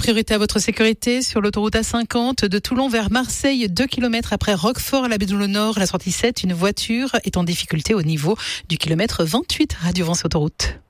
priorité à votre sécurité sur l'autoroute A50 de Toulon vers Marseille, 2 km après Roquefort à la baie du Nord, la sortie 7, une voiture est en difficulté au niveau du kilomètre 28. Radio Vence Autoroute.